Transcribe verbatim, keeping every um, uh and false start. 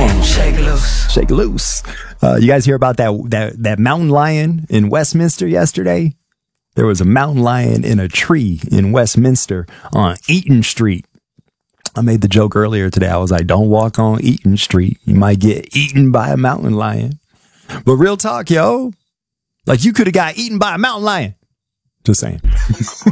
on, shake loose. Shake loose. Uh, you guys hear about that, that, that mountain lion in Westminster yesterday? There was a mountain lion in a tree in Westminster on Eaton Street. I made the joke earlier today. I was like, don't walk on Eaton Street. You might get eaten by a mountain lion. But real talk, yo. Like, you could have got eaten by a mountain lion. Just saying.